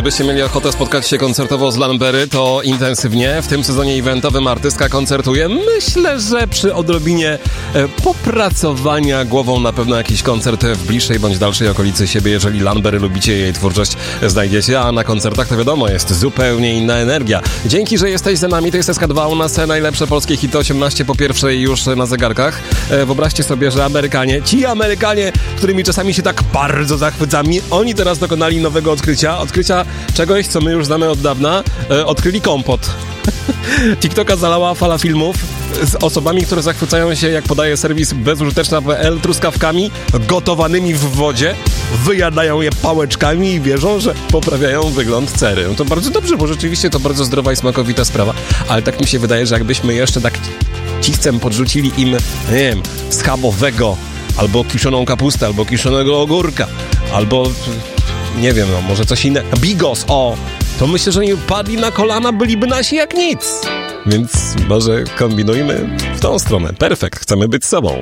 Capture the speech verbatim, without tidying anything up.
Gdybyście mieli ochotę spotkać się koncertowo z Lanbery, to intensywnie. W tym sezonie eventowym artystka koncertuje. Myślę, że przy odrobinie e, popracowania głową na pewno jakiś koncert w bliższej bądź dalszej okolicy siebie. Jeżeli Lanbery lubicie, jej twórczość znajdziecie, a na koncertach to wiadomo, jest zupełnie inna energia. Dzięki, że jesteś za nami. To jest S K dwa, u nas najlepsze polskie hity osiemnaście po pierwszej już na zegarkach. E, wyobraźcie sobie, że Amerykanie, ci Amerykanie, którymi czasami się tak bardzo zachwycamy, oni teraz dokonali nowego odkrycia. Odkrycia czegoś, co my już znamy od dawna. E, odkryli kompot. TikToka zalała fala filmów z osobami, które zachwycają się, jak podaje serwis bezużyteczna kropka pe el, truskawkami gotowanymi w wodzie, wyjadają je pałeczkami i wierzą, że poprawiają wygląd cery. No to bardzo dobrze, bo rzeczywiście to bardzo zdrowa i smakowita sprawa, ale tak mi się wydaje, że jakbyśmy jeszcze tak cichcem podrzucili im, nie wiem, schabowego, albo kiszoną kapustę, albo kiszonego ogórka, albo nie wiem, no może coś innego, bigos, o, to myślę, że nie padli na kolana, byliby nasi jak nic. Więc może kombinujmy w tą stronę. Perfekt, chcemy być sobą.